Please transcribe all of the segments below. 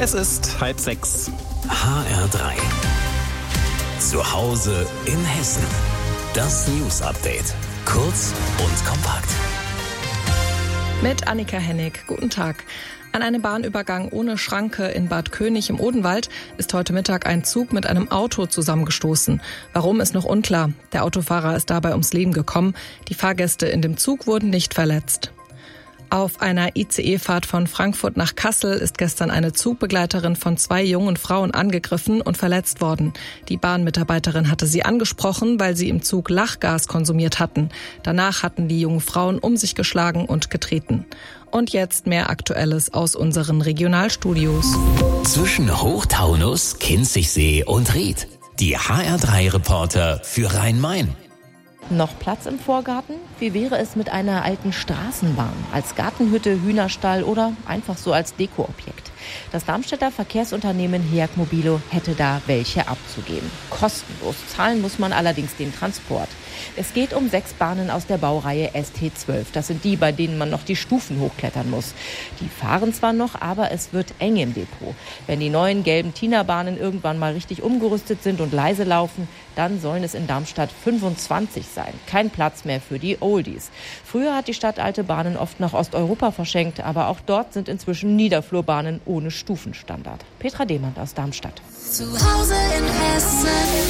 Es ist 5:30. HR3. Zu Hause in Hessen. Das News-Update. Kurz und kompakt. Mit Annika Hennig. Guten Tag. An einem Bahnübergang ohne Schranke in Bad König im Odenwald ist heute Mittag ein Zug mit einem Auto zusammengestoßen. Warum, ist noch unklar. Der Autofahrer ist dabei ums Leben gekommen. Die Fahrgäste in dem Zug wurden nicht verletzt. Auf einer ICE-Fahrt von Frankfurt nach Kassel ist gestern eine Zugbegleiterin von 2 jungen Frauen angegriffen und verletzt worden. Die Bahnmitarbeiterin hatte sie angesprochen, weil sie im Zug Lachgas konsumiert hatten. Danach hatten die jungen Frauen um sich geschlagen und getreten. Und jetzt mehr Aktuelles aus unseren Regionalstudios. Zwischen Hochtaunus, Kinzigsee und Ried. Die HR3-Reporter für Rhein-Main. Noch Platz im Vorgarten? Wie wäre es mit einer alten Straßenbahn? Als Gartenhütte, Hühnerstall oder einfach so als Dekoobjekt? Das Darmstädter Verkehrsunternehmen HEAG Mobilo hätte da welche abzugeben. Kostenlos. Zahlen muss man allerdings den Transport. Es geht um 6 Bahnen aus der Baureihe ST12. Das sind die, bei denen man noch die Stufen hochklettern muss. Die fahren zwar noch, aber es wird eng im Depot. Wenn die neuen gelben Tina-Bahnen irgendwann mal richtig umgerüstet sind und leise laufen, dann sollen es in Darmstadt 25 sein. Kein Platz mehr für die Oldies. Früher hat die Stadt alte Bahnen oft nach Osteuropa verschenkt, aber auch dort sind inzwischen Niederflurbahnen ohne Stufenstandard. Petra Demand aus Darmstadt. Zu Hause in Hessen.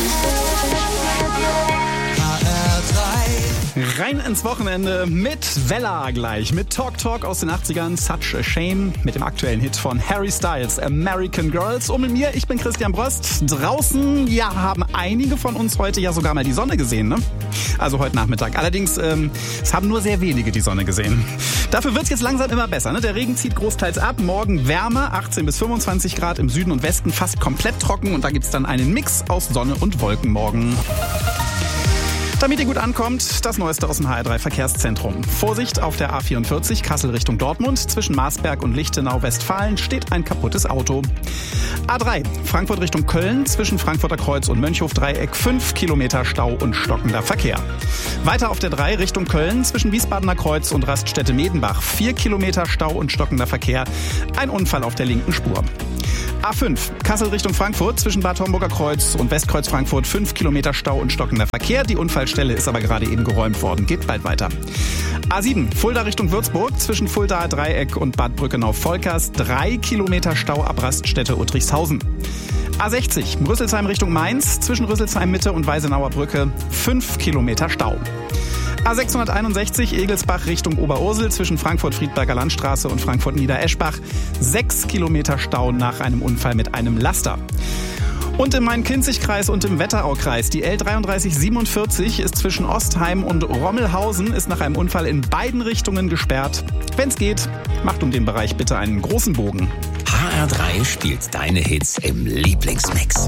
Rein ins Wochenende mit Vella gleich. Mit Talk aus den 80ern, Such a Shame. Mit dem aktuellen Hit von Harry Styles, American Girls. Und mit mir, ich bin Christian Bröst. Draußen, ja, haben einige von uns heute ja sogar mal die Sonne gesehen, ne? Also heute Nachmittag. Allerdings, es haben nur sehr wenige die Sonne gesehen. Dafür wird es jetzt langsam immer besser, ne? Der Regen zieht großteils ab. Morgen Wärme, 18 bis 25 Grad im Süden und Westen, fast komplett trocken. Und da gibt's dann einen Mix aus Sonne und Wolken morgen. Damit ihr gut ankommt, das Neueste aus dem HR3 Verkehrszentrum. Vorsicht auf der A44 Kassel Richtung Dortmund. Zwischen Marsberg und Lichtenau Westfalen steht ein kaputtes Auto. A3 Frankfurt Richtung Köln. Zwischen Frankfurter Kreuz und Mönchhof-Dreieck 5 Kilometer Stau und stockender Verkehr. Weiter auf der 3 Richtung Köln. Zwischen Wiesbadener Kreuz und Raststätte Medenbach 4 Kilometer Stau und stockender Verkehr. Ein Unfall auf der linken Spur. A5 Kassel Richtung Frankfurt. Zwischen Bad Homburger Kreuz und Westkreuz Frankfurt 5 Kilometer Stau und stockender Verkehr. Die Unfallstelle ist aber gerade eben geräumt worden. Geht bald weiter. A7 Fulda Richtung Würzburg. Zwischen Fuldaer Dreieck und Bad Brückenau-Volkers 3 Kilometer Stau ab Raststätte Uttrichshausen. A60 Rüsselsheim Richtung Mainz. Zwischen Rüsselsheim Mitte und Weisenauer Brücke 5 Kilometer Stau. A661 Egelsbach Richtung Oberursel zwischen Frankfurt-Friedberger Landstraße und Frankfurt-Niedereschbach 6 Kilometer Stau nach einem Unfall mit einem Laster. Und im Main-Kinzig-Kreis und im Wetteraukreis die L3347 ist zwischen Ostheim und Rommelhausen ist nach einem Unfall in beiden Richtungen gesperrt. Wenn's geht, macht um den Bereich bitte einen großen Bogen. HR3 spielt deine Hits im Lieblingsmix.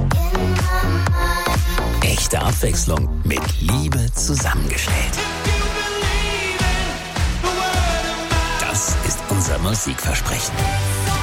Echte Abwechslung mit Liebe zusammengestellt. Das ist unser Musikversprechen.